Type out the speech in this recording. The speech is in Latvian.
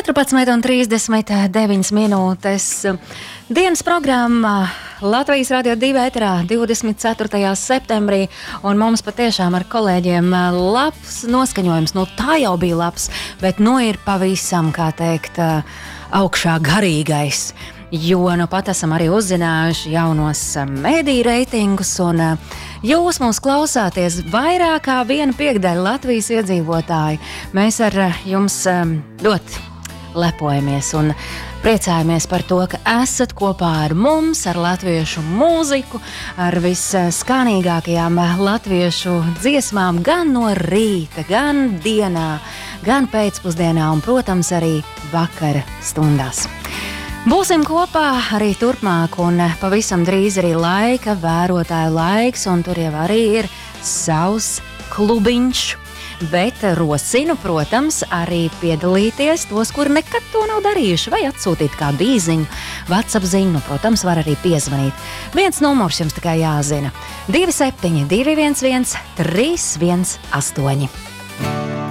14:39 minūtes. Dienas programma Latvijas Radio 2 ēterā 24. septembrī, un mums patiešām ar kolēģiem labs noskaņojums. Nu, tā jau bija labs, bet nu ir pavisam, kā teikt, augšā garīgais. Jo nu pat esam arī uzzinājuši jaunos mediju reitingus, un jūs mūs klausāties vairāk kā viena piekdaļa Latvijas iedzīvotāji. Mēs ar jums ļoti lepojamies un priecājamies par to, ka esat kopā ar mums, ar latviešu mūziku, ar visskanīgākajām latviešu dziesmām gan no rīta, gan dienā, gan pēcpusdienā un, protams, arī vakara stundās. Būsim kopā arī turpmāk, un pavisam drīz arī laika vērotāju laiks, un tur jau arī ir savs klubiņš. Bet rosinu, protams, arī piedalīties tos, kuri nekad to nav darījuši, vai atsūtīt kādu īziņu, WhatsApp ziņu, protams, var arī piezvanīt. Viens numurs jums tikai jāzina – 27 211 318.